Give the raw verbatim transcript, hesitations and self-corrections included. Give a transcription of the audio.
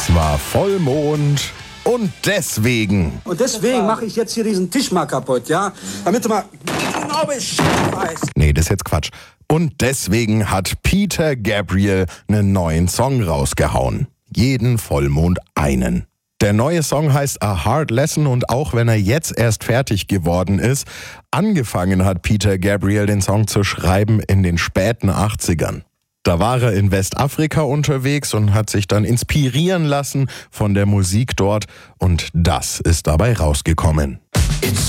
Es war Vollmond und deswegen... Und deswegen mache ich jetzt hier diesen Tisch mal kaputt, ja? Damit du mal genau Bescheid weißt. Nee, das ist jetzt Quatsch. Und deswegen hat Peter Gabriel einen neuen Song rausgehauen. Jeden Vollmond einen. Der neue Song heißt A Hard Lesson und auch wenn er jetzt erst fertig geworden ist, angefangen hat Peter Gabriel den Song zu schreiben in den späten achtzigern. Da war er in Westafrika unterwegs und hat sich dann inspirieren lassen von der Musik dort und das ist dabei rausgekommen. It's